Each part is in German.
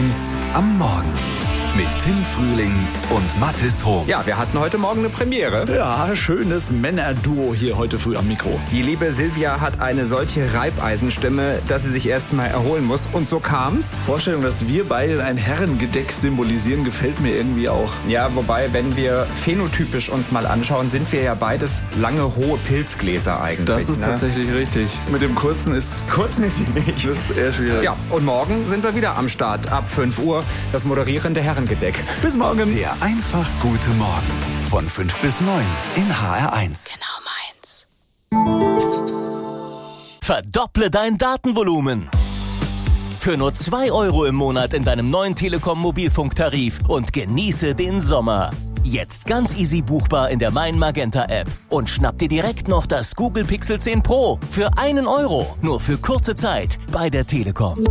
1 am Morgen mit Tim Frühling und Mathis Hohm. Ja, wir hatten heute Morgen eine Premiere. Ja, schönes Männerduo hier heute früh am Mikro. Die liebe Silvia hat eine solche Reibeisenstimme, dass sie sich erst mal erholen muss. Und so kam's. Vorstellung, dass wir beide ein Herrengedeck symbolisieren, gefällt mir irgendwie auch. Ja, wobei, wenn wir phänotypisch uns mal anschauen, sind wir ja beides lange, hohe Pilzgläser eigentlich. Das ist tatsächlich richtig. Mit dem kurzen ist sie nicht. Das ist eher schwierig. Ja, und morgen sind wir wieder am Start. Ab 5 Uhr das moderierende Herrengedeck. Bis morgen. Der einfach gute Morgen von 5 bis 9 in HR1. Genau meins. Verdopple dein Datenvolumen. Für nur 2 € im Monat in deinem neuen Telekom-Mobilfunktarif und genieße den Sommer. Jetzt ganz easy buchbar in der Mein Magenta App. Und schnapp dir direkt noch das Google Pixel 10 Pro für 1 €. Nur für kurze Zeit bei der Telekom.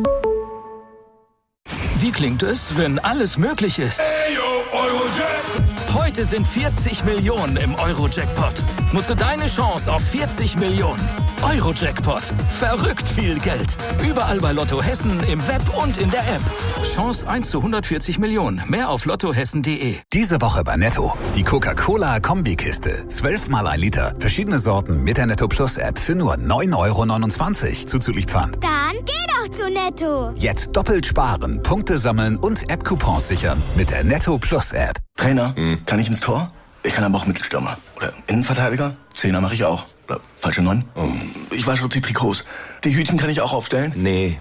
Wie klingt es, wenn alles möglich ist? Heute sind 40 Millionen im Euro-Jackpot. Nutze deine Chance auf 40 Millionen. Euro-Jackpot. Verrückt viel Geld. Überall bei Lotto Hessen, im Web und in der App. Chance 1 zu 140 Millionen. Mehr auf lottohessen.de. Diese Woche bei Netto. Die Coca-Cola-Kombikiste. 12 mal 1 Liter. Verschiedene Sorten mit der Netto Plus App für nur 9,29 € zuzüglich Pfand. Dann geh doch zu Netto. Jetzt doppelt sparen, Punkte sammeln und App-Coupons sichern mit der Netto Plus App. Trainer, kann ich ins Tor? Ich kann aber auch Mittelstürmer. Oder Innenverteidiger? Zehner mache ich auch. Oder falsche 9? Ich wasche die Trikots. Die Hütchen kann ich auch aufstellen? Nee.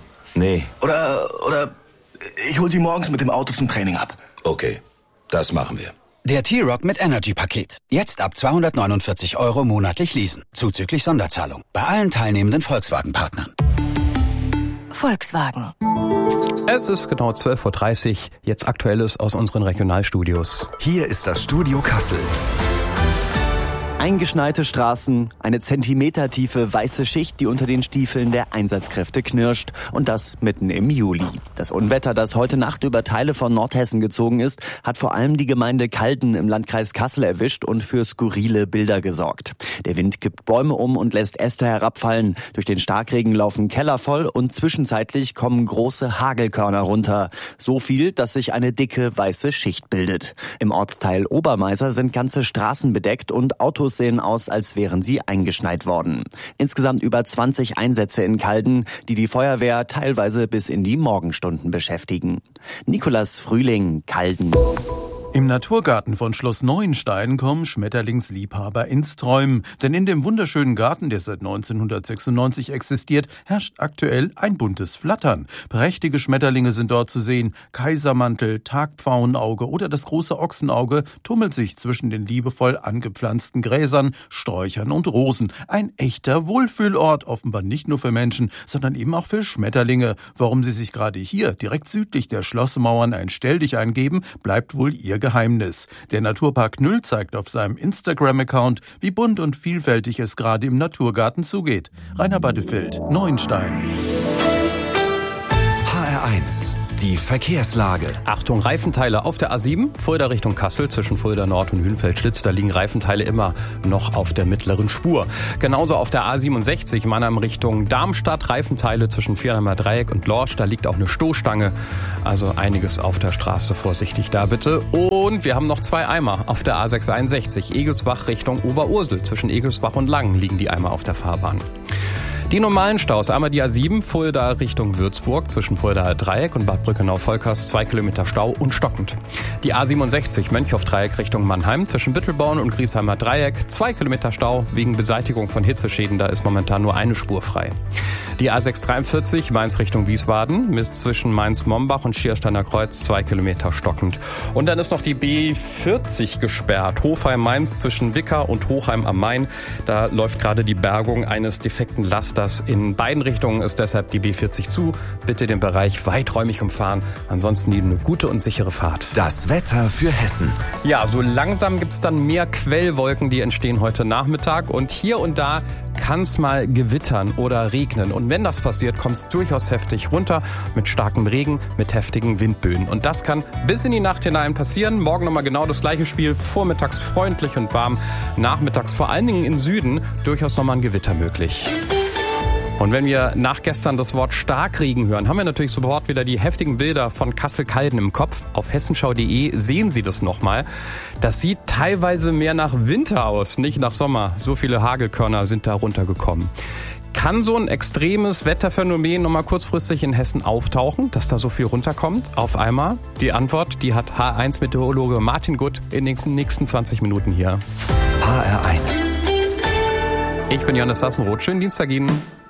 Oder ich hol sie morgens mit dem Auto zum Training ab. Okay, das machen wir. Der T-Rock mit Energy-Paket. Jetzt ab 249 € monatlich leasen. Zuzüglich Sonderzahlung. Bei allen teilnehmenden Volkswagen-Partnern. Volkswagen. Es ist genau 12:30 Uhr. Jetzt Aktuelles aus unseren Regionalstudios. Hier ist das Studio Kassel. Eingeschneite Straßen, eine zentimetertiefe weiße Schicht, die unter den Stiefeln der Einsatzkräfte knirscht. Und das mitten im Juli. Das Unwetter, das heute Nacht über Teile von Nordhessen gezogen ist, hat vor allem die Gemeinde Calden im Landkreis Kassel erwischt und für skurrile Bilder gesorgt. Der Wind kippt Bäume um und lässt Äste herabfallen. Durch den Starkregen laufen Keller voll und zwischenzeitlich kommen große Hagelkörner runter. So viel, dass sich eine dicke weiße Schicht bildet. Im Ortsteil Obermeiser sind ganze Straßen bedeckt und Autos sehen aus, als wären sie eingeschneit worden. Insgesamt über 20 Einsätze in Calden, die die Feuerwehr teilweise bis in die Morgenstunden beschäftigen. Nicolas Frühling, Calden. Im Naturgarten von Schloss Neuenstein kommen Schmetterlingsliebhaber ins Träumen. Denn in dem wunderschönen Garten, der seit 1996 existiert, herrscht aktuell ein buntes Flattern. Prächtige Schmetterlinge sind dort zu sehen. Kaisermantel, Tagpfauenauge oder das große Ochsenauge tummelt sich zwischen den liebevoll angepflanzten Gräsern, Sträuchern und Rosen. Ein echter Wohlfühlort, offenbar nicht nur für Menschen, sondern eben auch für Schmetterlinge. Warum sie sich gerade hier, direkt südlich der Schlossmauern, ein Stelldich eingeben, bleibt wohl ihr Geheimnis. Der Naturpark Nüll zeigt auf seinem Instagram-Account, wie bunt und vielfältig es gerade im Naturgarten zugeht. Rainer Badefeld, Neuenstein. HR1, die Verkehrslage. Achtung, Reifenteile auf der A7, Fulda Richtung Kassel, zwischen Fulda Nord und Hünfeld-Schlitz. Da liegen Reifenteile immer noch auf der mittleren Spur. Genauso auf der A67, Mannheim Richtung Darmstadt, Reifenteile zwischen Vierheimer Dreieck und Lorsch. Da liegt auch eine Stoßstange. Also einiges auf der Straße, vorsichtig da bitte. Und wir haben noch 2 Eimer auf der A661, Egelsbach Richtung Oberursel. Zwischen Egelsbach und Langen liegen die Eimer auf der Fahrbahn. Die normalen Staus, einmal die A7, Fulda Richtung Würzburg, zwischen Fulda Dreieck und Bad Brückenau-Volkers, 2 Kilometer Stau und stockend. Die A67, Mönchhoff-Dreieck Richtung Mannheim, zwischen Bittelborn und Griesheimer Dreieck, 2 Kilometer Stau wegen Beseitigung von Hitzeschäden, da ist momentan nur eine Spur frei. Die A643, Mainz Richtung Wiesbaden, mit zwischen Mainz-Mombach und Schiersteiner Kreuz, 2 Kilometer stockend. Und dann ist noch die B40 gesperrt, Hofheim-Mainz zwischen Wicker und Hochheim am Main. Da läuft gerade die Bergung eines defekten Lasters. In beiden Richtungen ist deshalb die B40 zu. Bitte den Bereich weiträumig umfahren. Ansonsten eine gute und sichere Fahrt. Das Wetter für Hessen. Ja, so langsam gibt's dann mehr Quellwolken, die entstehen heute Nachmittag. Und hier und da kann es mal gewittern oder regnen. Und wenn das passiert, kommt es durchaus heftig runter mit starkem Regen, mit heftigen Windböen. Und das kann bis in die Nacht hinein passieren. Morgen nochmal genau das gleiche Spiel. Vormittags freundlich und warm. Nachmittags vor allen Dingen im Süden durchaus nochmal ein Gewitter möglich. Und wenn wir nach gestern das Wort Starkregen hören, haben wir natürlich sofort wieder die heftigen Bilder von Kassel-Calden im Kopf. Auf hessenschau.de sehen Sie das nochmal. Das sieht teilweise mehr nach Winter aus, nicht nach Sommer. So viele Hagelkörner sind da runtergekommen. Kann so ein extremes Wetterphänomen nochmal kurzfristig in Hessen auftauchen, dass da so viel runterkommt auf einmal? Die Antwort, die hat H1-Meteorologe Martin Gutt in den nächsten 20 Minuten hier. HR1. Ich bin Johannes Sassenroth. Schönen Dienstag Ihnen.